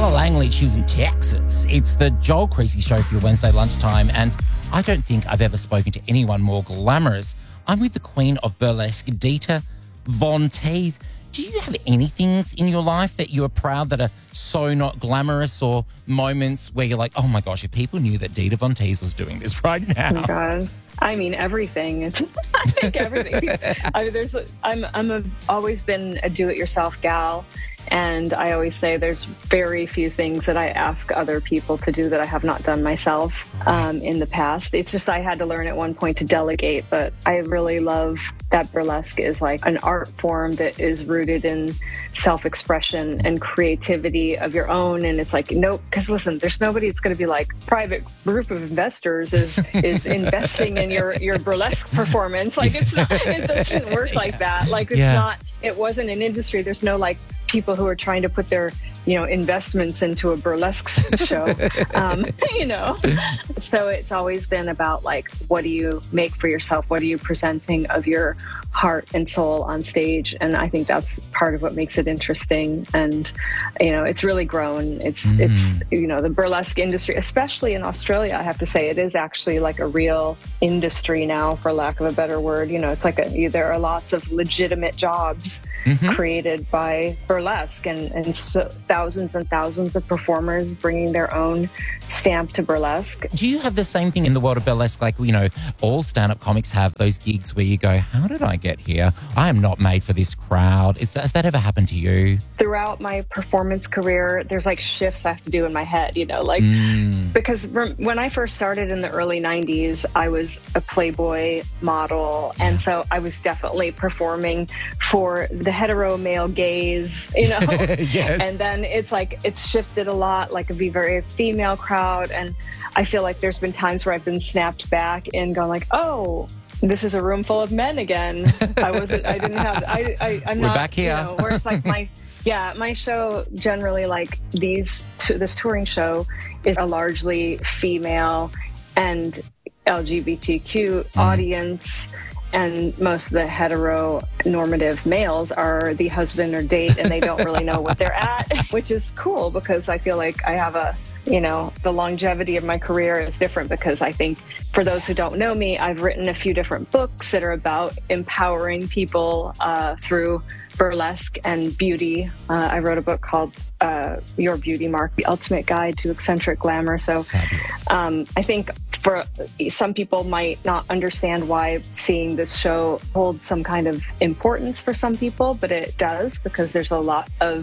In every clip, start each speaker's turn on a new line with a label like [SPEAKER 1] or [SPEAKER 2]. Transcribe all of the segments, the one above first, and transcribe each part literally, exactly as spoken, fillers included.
[SPEAKER 1] Dana Langley, she was in Texas. It's the Joel Creasy Show for your Wednesday lunchtime, and I don't think I've ever spoken to anyone more glamorous. I'm with the queen of burlesque, Dita Von Teese. Do you have any things in your life that you are proud that are so not glamorous, or moments where you're like, oh my gosh, if people knew that Dita Von Teese was doing this right now?
[SPEAKER 2] Oh my God. I mean, everything. It's, I think everything. I mean, there's, I'm, I'm a, always been a do-it-yourself gal. And I always say there's very few things that I ask other people to do that I have not done myself um, in the past. It's just I had to learn at one point to delegate, but I really love that burlesque is like an art form that is rooted in self-expression and creativity of your own. And it's like, nope, because listen, there's nobody that's going to be like, private group of investors is is investing in your, your burlesque performance. Like, it's not, it doesn't work like that. Like, it's
[SPEAKER 1] Yeah.
[SPEAKER 2] not, it wasn't an industry. There's no like people who are trying to put their, you know, investments into a burlesque show, um, you know. So it's always been about like, what do you make for yourself? What are you presenting of your heart and soul on stage? And I think that's part of what makes it interesting. And, you know, it's really grown. It's, mm. it's, you know, the burlesque industry, especially in Australia, I have to say, it is actually like a real industry now, for lack of a better word. You know, it's like a, there are lots of legitimate jobs mm-hmm. created by burlesque, and, and so thousands and thousands of performers bringing their own stamp to burlesque.
[SPEAKER 1] Do you have the same thing in the world of burlesque? Like, you know, all stand-up comics have those gigs where you go, how did I get here? I am not made for this crowd. Is that, has that ever happened to you?
[SPEAKER 2] Throughout my performance career, there's like shifts I have to do in my head, you know, like,
[SPEAKER 1] mm.
[SPEAKER 2] because when I first started in the early nineties, I was a Playboy model. Yeah. And so I was definitely performing for the hetero male gaze, you know,
[SPEAKER 1] yes.
[SPEAKER 2] And then it's like, it's shifted a lot, like be very female crowd. And I feel like there's been times where I've been snapped back and gone like, oh, this is a room full of men again. I wasn't, I didn't have, I, I, I'm
[SPEAKER 1] We're
[SPEAKER 2] not,
[SPEAKER 1] back here.
[SPEAKER 2] You know, where it's like my, yeah, my show generally, like these, this touring show is a largely female and L G B T Q mm. audience. And most of the heteronormative males are the husband or date, and they don't really know what they're at, which is cool because I feel like I have a, you know, the longevity of my career is different because I think for those who don't know me, I've written a few different books that are about empowering people uh, through burlesque and beauty. Uh, I wrote a book called uh, Your Beauty Mark, The Ultimate Guide to Eccentric Glamour. So um, I think for some people might not understand why seeing this show holds some kind of importance for some people, but it does, because there's a lot of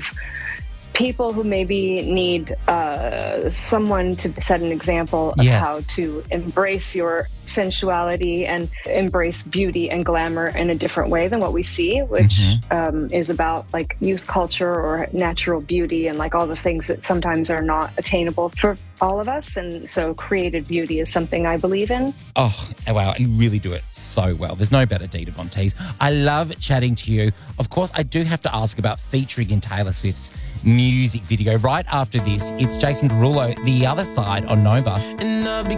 [SPEAKER 2] people who maybe need uh, someone to set an example of
[SPEAKER 1] yes.
[SPEAKER 2] how to embrace your sensuality and embrace beauty and glamour in a different way than what we see, which mm-hmm. um, is about like youth culture or natural beauty and like all the things that sometimes are not attainable for all of us. And so created beauty is something I believe in.
[SPEAKER 1] Oh, wow. And you really do it so well. There's no better Dita Von Teese. I love chatting to you. Of course, I do have to ask about featuring in Taylor Swift's music video. Right after this, it's Jason Derulo, The Other Side on Nova.